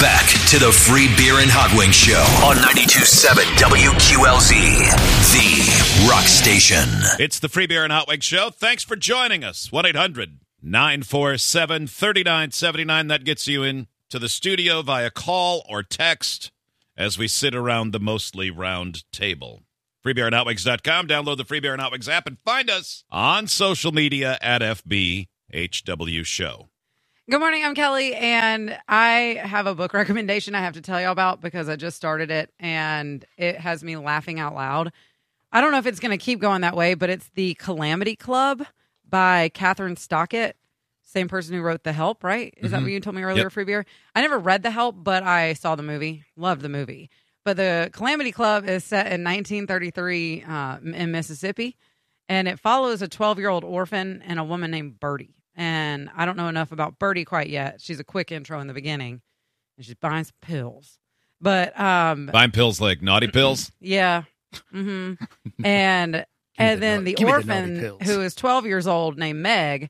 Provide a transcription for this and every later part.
back to the Free Beer and Hot Wings Show on 92.7 WQLZ, the rock station. It's the Free Beer and Hot Wings Show. Thanks for joining us. 1-800-947-3979. That gets you into the studio via call or text as we sit around the mostly round table. FreeBeerandHotWings.com. Download the Free Beer and Hot Wings app and find us on social media at FBHW Show. Good morning, I'm Kelly, and I have a book recommendation I have to tell you about because I just started it, and it has me laughing out loud. I don't know if it's going to keep going that way, but it's The Calamity Club by Catherine Stockett, same person who wrote The Help, right? Is that what you told me earlier, Free Beer? I never read The Help, but I saw the movie, loved the movie. But The Calamity Club is set in 1933 in Mississippi, and it follows a 12-year-old orphan and a woman named Birdie. And I don't know enough about Birdie quite yet. She's a quick intro in the beginning, and she's buying some pills. But buying pills like naughty pills? Yeah. Mm-hmm. And then the orphan, who is 12 years old, named Meg,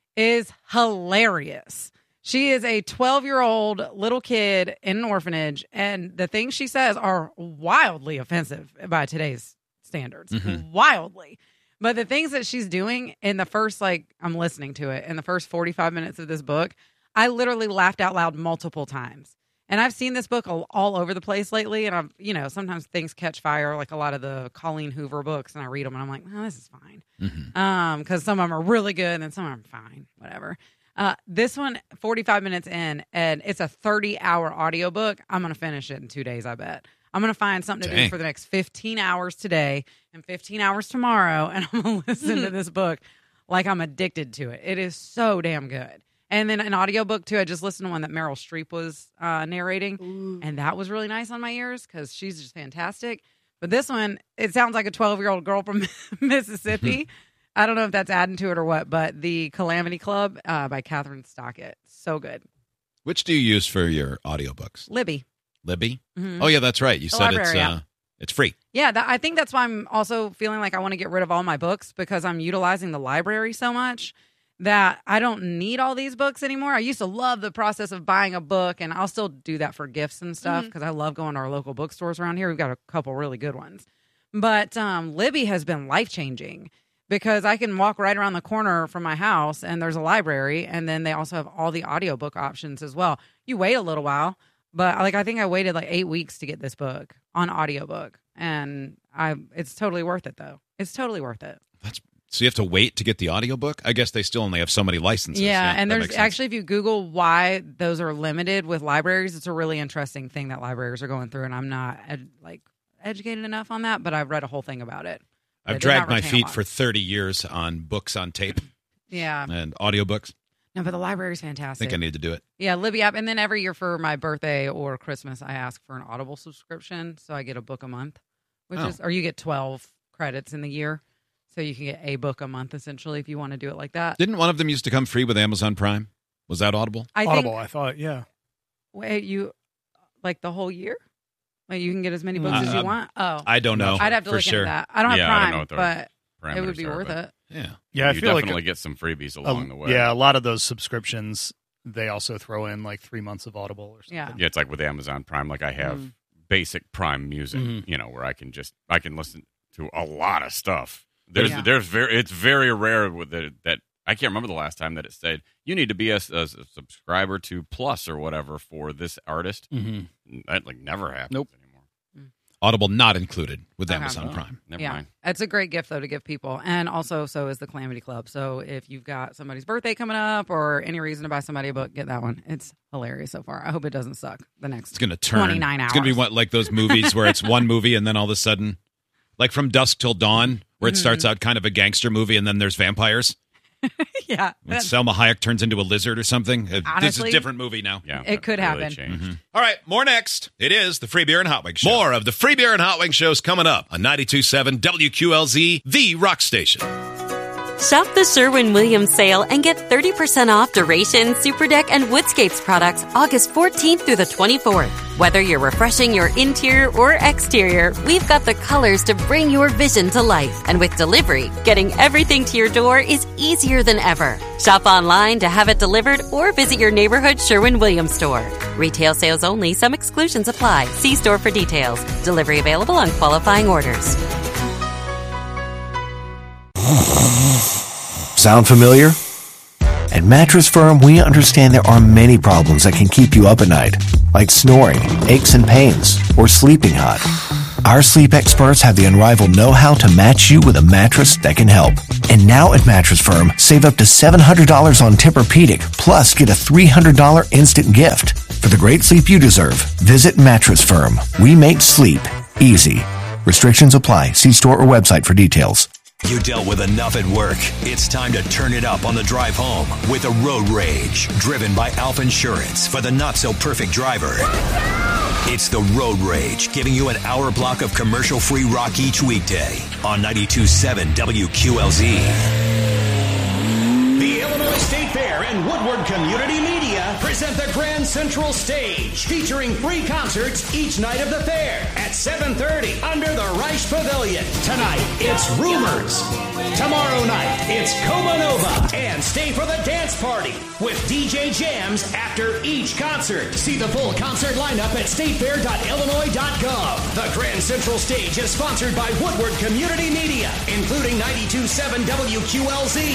is hilarious. She is a 12-year-old little kid in an orphanage, and the things she says are wildly offensive by today's standards. Wildly. But the things that she's doing in the first, I'm listening to it, in the first 45 minutes of this book, I literally laughed out loud multiple times. And I've seen this book all over the place lately, and sometimes things catch fire, like a lot of the Colleen Hoover books, and I read them, and I'm like, oh, this is fine. Because some of them are really good, and then some of them are fine, whatever. This one, 45 minutes in, and it's a 30-hour audiobook. I'm going to finish it in 2 days, I bet. I'm going to find something to do for the next 15 hours today and 15 hours tomorrow, and I'm going to listen to this book like I'm addicted to it. It is so damn good. And then an audiobook, too. I just listened to one that Meryl Streep was narrating, and that was really nice on my ears because she's just fantastic. But this one, it sounds like a 12-year-old girl from Mississippi. I don't know if that's adding to it or what, but The Calamity Club by Catherine Stockett. So good. Which do you use for your audiobooks? Libby. Libby? Oh, yeah, that's right. You said it's free. Yeah, I think that's why I'm also feeling like I want to get rid of all my books because I'm utilizing the library so much that I don't need all these books anymore. I used to love the process of buying a book, and I'll still do that for gifts and stuff because I love going to our local bookstores around here. We've got a couple really good ones. But Libby has been life-changing because I can walk right around the corner from my house, and there's a library, and then they also have all the audiobook options as well. You wait a little while. But I think I waited 8 weeks to get this book on audiobook, and it's totally worth it though. It's totally worth it. So you have to wait to get the audiobook? I guess they still only have so many licenses. Yeah, and there's actually, if you Google why those are limited with libraries, it's a really interesting thing that libraries are going through, and I'm not educated enough on that, but I've read a whole thing about it. I've dragged my feet for 30 years on books on tape. Yeah. And audiobooks. No, but the library's fantastic. I think I need to do it. Yeah, Libby app. And then every year for my birthday or Christmas, I ask for an Audible subscription. So I get a book a month, or you get 12 credits in the year. So you can get a book a month, essentially, if you want to do it like that. Didn't one of them used to come free with Amazon Prime? Was that Audible? Audible, I thought, yeah. Wait, you, the whole year? You can get as many books as you want? Oh. I don't know. I'd have to look into that. I don't have Prime, but it would be worth it. Yeah, I feel definitely get some freebies along the way. Yeah, a lot of those subscriptions, they also throw in 3 months of Audible or something. Yeah, it's like with Amazon Prime. I have basic Prime music, where I can listen to a lot of stuff. It's very rare that I can't remember the last time that it said you need to be a subscriber to Plus or whatever for this artist. That never happens anymore. Audible not included with Amazon Prime. Never mind. It's a great gift, though, to give people. And also, so is the Calamity Club. So if you've got somebody's birthday coming up or any reason to buy somebody a book, get that one. It's hilarious so far. I hope it doesn't suck the next 29 hours. It's going to be like those movies where it's one movie and then all of a sudden, like From Dusk Till Dawn, where it starts out kind of a gangster movie and then there's vampires. Yeah. When Selma Hayek turns into a lizard or something. Honestly, this is a different movie now. Yeah, it could really happen. All right, more next. It is the Free Beer and Hot Wings Show. More of the Free Beer and Hot Wings shows coming up on 92.7 WQLZ, the rock station. Shop the Sherwin-Williams sale and get 30% off Duration, Superdeck, and Woodscapes products August 14th through the 24th. Whether you're refreshing your interior or exterior, we've got the colors to bring your vision to life. And with delivery, getting everything to your door is easier than ever. Shop online to have it delivered or visit your neighborhood Sherwin-Williams store. Retail sales only. Some exclusions apply. See store for details. Delivery available on qualifying orders. Sound familiar? At Mattress Firm, we understand there are many problems that can keep you up at night, like snoring, aches and pains, or sleeping hot. Our sleep experts have the unrivaled know-how to match you with a mattress that can help. And now at Mattress Firm, save up to $700 on Tempur-Pedic, plus get a $300 instant gift. For the great sleep you deserve, visit Mattress Firm. We make sleep easy. Restrictions apply. See store or website for details. You dealt with enough at work. It's time to turn it up on the drive home with a Road Rage, driven by Alpha Insurance for the not-so-perfect driver. It's the Road Rage, giving you an hour block of commercial-free rock each weekday on 92.7 WQLZ. The Illinois State Fair and Woodward Community Media present the Grand Central Stage, featuring free concerts each night of the fair at 7:30 under the Reich Pavilion. Tonight, it's Rumors. Tomorrow night, it's Coma Nova and Stay for the Dance Party with DJ Jams after each concert. See the full concert lineup at statefair.illinois.gov. The Grand Central Stage is sponsored by Woodward Community Media, including 92.7 WQLZ.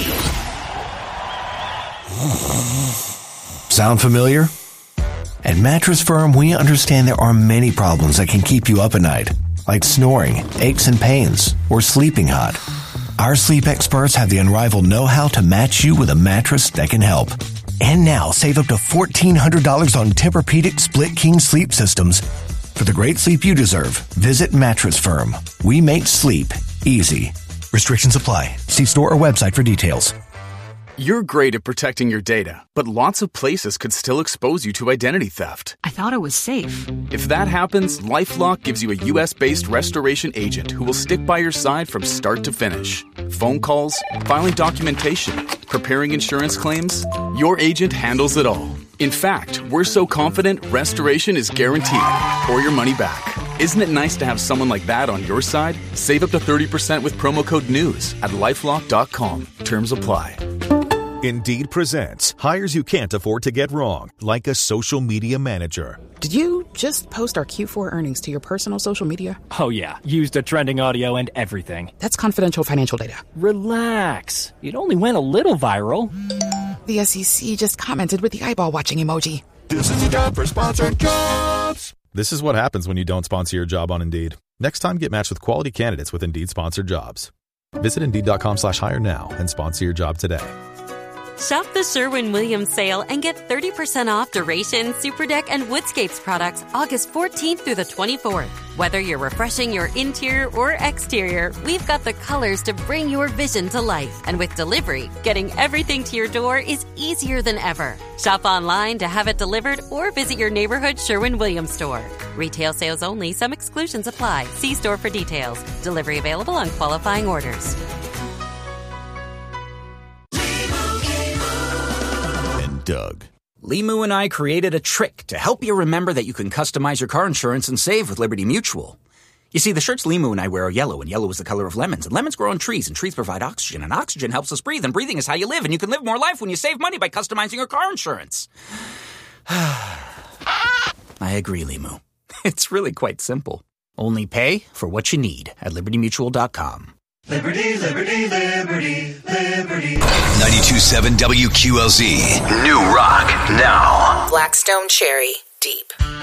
Sound familiar? At Mattress Firm, we understand there are many problems that can keep you up at night, like snoring, aches and pains, or sleeping hot. Our sleep experts have the unrivaled know-how to match you with a mattress that can help. And now, save up to $1,400 on Tempur-Pedic Split King sleep systems. For the great sleep you deserve, visit Mattress Firm. We make sleep easy. Restrictions apply. See store or website for details. You're great at protecting your data, but lots of places could still expose you to identity theft. I thought it was safe. If that happens, LifeLock gives you a U.S.-based restoration agent who will stick by your side from start to finish. Phone calls, filing documentation, preparing insurance claims, your agent handles it all. In fact, we're so confident restoration is guaranteed or your money back. Isn't it nice to have someone like that on your side? Save up to 30% with promo code NEWS at LifeLock.com. Terms apply. Indeed presents hires you can't afford to get wrong, like a social media manager. Did you just post our Q4 earnings to your personal social media? Oh yeah, used a trending audio and everything. That's confidential financial data. Relax. It only went a little viral. The SEC just commented with the eyeball watching emoji. This is the job for sponsored jobs. This is what happens when you don't sponsor your job on Indeed. Next time, get matched with quality candidates with Indeed sponsored jobs. Visit Indeed.com/hire now and sponsor your job today. Shop the Sherwin-Williams sale and get 30% off Duration, Superdeck, and Woodscapes products August 14th through the 24th. Whether you're refreshing your interior or exterior, we've got the colors to bring your vision to life. And with delivery, getting everything to your door is easier than ever. Shop online to have it delivered or visit your neighborhood Sherwin-Williams store. Retail sales only. Some exclusions apply. See store for details. Delivery available on qualifying orders. Doug. Limu and I created a trick to help you remember that you can customize your car insurance and save with Liberty Mutual. You see, the shirts Limu and I wear are yellow, and yellow is the color of lemons, and lemons grow on trees, and trees provide oxygen, and oxygen helps us breathe, and breathing is how you live, and you can live more life when you save money by customizing your car insurance. I agree, Limu. It's really quite simple. Only pay for what you need at LibertyMutual.com. Liberty, liberty, liberty, liberty. 92.7 WQLZ. New rock now. Blackstone Cherry Deep.